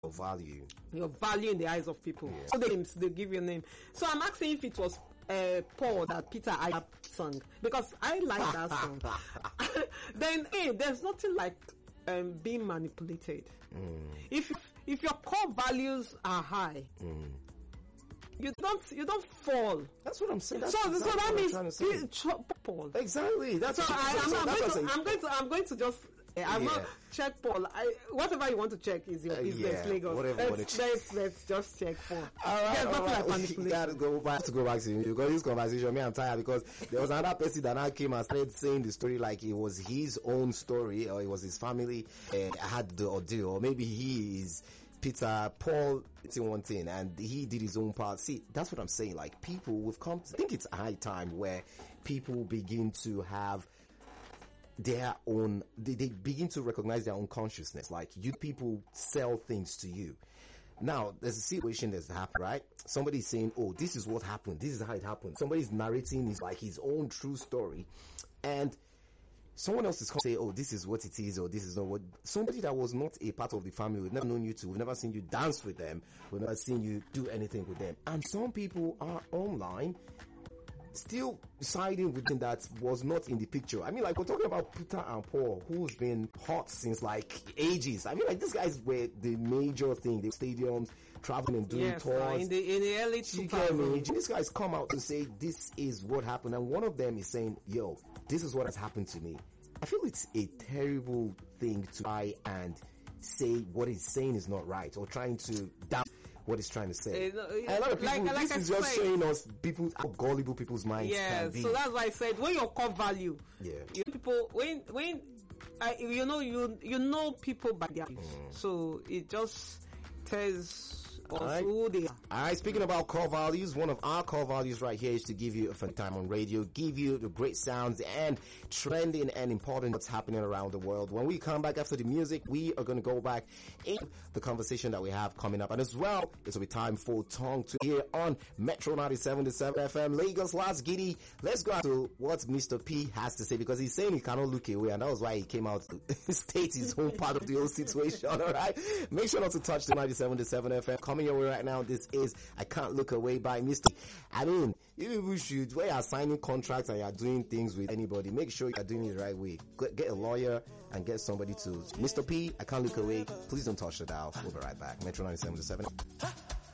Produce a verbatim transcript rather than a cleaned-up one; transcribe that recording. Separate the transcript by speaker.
Speaker 1: Your value.
Speaker 2: Your value in the eyes of people.
Speaker 1: Yeah.
Speaker 2: So they, names, they give your name. So I'm asking if it was uh, Paul that Peter I sung, because I like that song. Then hey, there's nothing like um, being manipulated. Mm. If if your core values are high, mm. you don't you don't fall.
Speaker 1: That's what I'm saying. That's
Speaker 2: so
Speaker 1: exactly
Speaker 2: so that means
Speaker 1: P-
Speaker 2: Paul.
Speaker 1: Exactly. That's
Speaker 2: so
Speaker 1: what
Speaker 2: I, I'm, I'm,
Speaker 1: that's
Speaker 2: going to, I'm going to I'm going to just. I'm
Speaker 1: yeah.
Speaker 2: not check Paul. I, whatever you want to check is your business,
Speaker 1: uh, yeah,
Speaker 2: Lagos.
Speaker 1: Whatever
Speaker 2: let's,
Speaker 1: you want to check.
Speaker 2: let's, let's just check Paul.
Speaker 1: All right,
Speaker 2: There's
Speaker 1: all
Speaker 2: nothing
Speaker 1: right.
Speaker 2: like manipulation.
Speaker 1: You gotta go back to go back to me because this conversation, me, I'm tired because there was another person that now came and started saying the story like it was his own story or it was his family uh, had the ordeal, or maybe he is Peter Paul. It's in one thing, and he did his own part. See, that's what I'm saying. Like people, we've come. To, I think it's high time where people begin to have their own, they, they begin to recognize their own consciousness. Like you people sell things to you. Now, there's a situation that's happened, right? Somebody's saying, oh, this is what happened. This is how it happened. Somebody's narrating his, like his own true story. And someone else is going to say, oh, this is what it is, or this is not what, somebody that was not a part of the family, we've never known you to, we've never seen you dance with them, we've never seen you do anything with them. And some people are online still siding with them that was not in the picture. I mean, like, we're talking about Peter and Paul, who's been hot since, like, ages. I mean, like, these guys were the major thing. The stadiums, traveling and doing
Speaker 2: yes,
Speaker 1: tours.
Speaker 2: Uh, in the, in the early two thousands.
Speaker 1: These guys come out to say, this is what happened. And one of them is saying, yo, this is what has happened to me. I feel it's a terrible thing to try and say what he's saying is not right, or trying to doubt what he's trying to say. Uh, a lot of people, like, like this I is said, just showing us people, how gullible people's minds
Speaker 2: yeah,
Speaker 1: can be.
Speaker 2: So that's why I said, when your core value,
Speaker 1: yeah,
Speaker 2: you people, when, when, I, you know, you, you know people by their, mm. so it just tells us right. who they are.
Speaker 1: Alright, speaking about core values, one of our core values right here is to give you a fun time on radio, give you the great sounds and trending and important what's happening around the world. When we come back after the music, we are going to go back in the conversation that we have coming up. And as well, it will be time for Tongue to here on Metro ninety-seven point seven F M, Lagos, Last Giddy. Let's go to what Mister P has to say, because he's saying he cannot look away, and that was why he came out to state his own part of the whole situation. Alright, make sure not to touch the ninety-seven point seven F M. Coming your way right now, this is I Can't Look Away by Mister I mean, you people should, when you're signing contracts and you're doing things with anybody, make sure you're doing it the right way. Get a lawyer and get somebody to Mister P, I Can't Look Away. Please don't touch the dial. We'll be right back. Metro ninety-seven point seven.